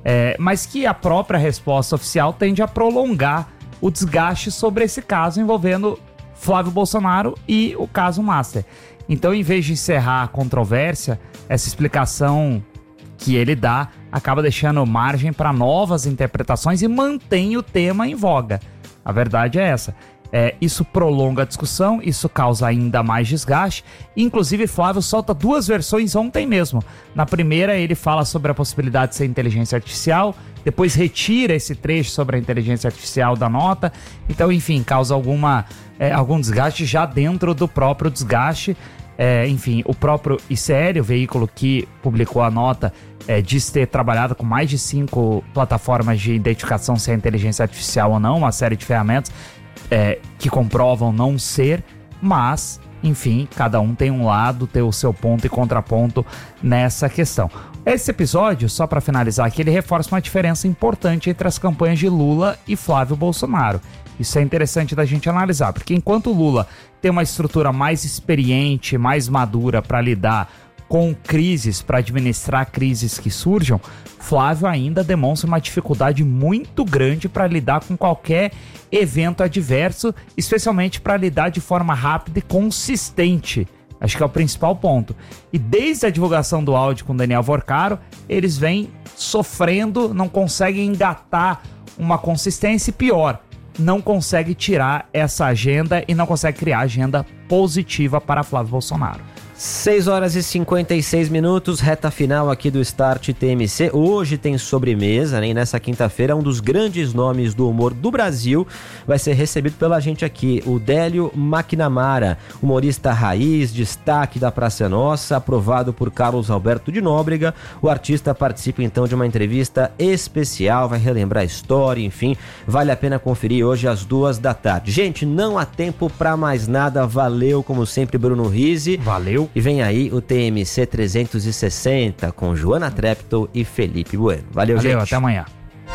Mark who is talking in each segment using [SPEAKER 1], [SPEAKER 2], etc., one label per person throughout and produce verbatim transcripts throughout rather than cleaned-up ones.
[SPEAKER 1] é, mas que a própria resposta oficial tende a prolongar o desgaste sobre esse caso envolvendo Flávio Bolsonaro e o caso Master. Então, em vez de encerrar a controvérsia, essa explicação que ele dá acaba deixando margem para novas interpretações e mantém o tema em voga. A verdade é essa. É, isso prolonga a discussão, isso causa ainda mais desgaste. Inclusive, Flávio solta duas versões ontem mesmo. Na primeira, ele fala sobre a possibilidade de ser inteligência artificial, depois retira esse trecho sobre a inteligência artificial da nota. Então, enfim, causa alguma, é, algum desgaste já dentro do próprio desgaste. É, enfim, o próprio I C L, o veículo que publicou a nota, é, diz ter trabalhado com mais de cinco plataformas de identificação se é inteligência artificial ou não, uma série de ferramentas é, que comprovam não ser, mas, enfim, cada um tem um lado, tem o seu ponto e contraponto nessa questão. Esse episódio, só para finalizar aqui, ele reforça uma diferença importante entre as campanhas de Lula e Flávio Bolsonaro. Isso é interessante da gente analisar, porque enquanto o Lula tem uma estrutura mais experiente, mais madura para lidar com crises, para administrar crises que surjam, Flávio ainda demonstra uma dificuldade muito grande para lidar com qualquer evento adverso, especialmente para lidar de forma rápida e consistente. Acho que é o principal ponto. E desde a divulgação do áudio com Daniel Vorcaro, eles vêm sofrendo, não conseguem engatar uma consistência e pior, não consegue tirar essa agenda e não consegue criar agenda positiva para Flávio Bolsonaro.
[SPEAKER 2] seis horas e cinquenta e seis minutos, reta final aqui do Start T M C. Hoje tem sobremesa, né? E nessa quinta-feira, um dos grandes nomes do humor do Brasil vai ser recebido pela gente aqui, o Délio McNamara, humorista raiz, destaque da Praça Nossa, aprovado por Carlos Alberto de Nóbrega. O artista participa então de uma entrevista especial, vai relembrar a história, enfim, vale a pena conferir hoje às duas da tarde. Gente, não há tempo pra mais nada, valeu como sempre Bruno Rizzi.
[SPEAKER 1] Valeu.
[SPEAKER 2] E vem aí o T M C trezentos e sessenta com Joana Treptow e Felipe Bueno. Valeu,
[SPEAKER 1] Valeu,
[SPEAKER 2] gente.
[SPEAKER 1] Até amanhã.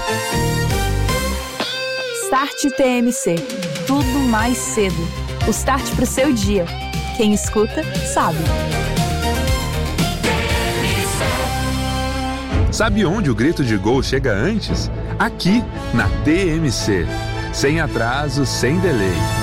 [SPEAKER 3] Start T M C. Tudo mais cedo. O start pro seu dia. Quem escuta, sabe.
[SPEAKER 4] Sabe onde o grito de gol chega antes? Aqui, na T M C. Sem atraso, sem delay.